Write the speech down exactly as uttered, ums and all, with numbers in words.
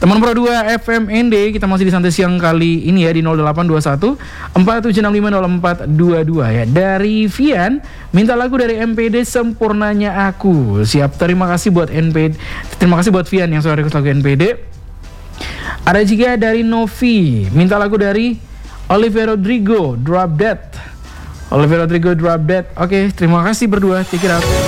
Teman Pro dua F M N D, kita masih di santai siang kali ini ya di nol delapan dua satu empat tujuh enam lima nol empat dua dua ya. Dari Vian minta lagu dari M P D Sempurnanya Aku. Siap, terima kasih buat N P D. Terima kasih buat Vian yang sudah request lagu N P D. Ada juga dari Novi minta lagu dari Olivia Rodrigo, Drop Dead. Olivia Rodrigo, Drop Dead. Oke, terima kasih berdua. Check it out.